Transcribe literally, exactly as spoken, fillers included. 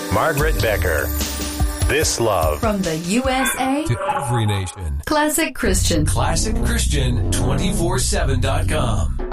Margaret Becker. This love. From the U S A to every nation. Classic Christian. Classic Christian two four seven dot com.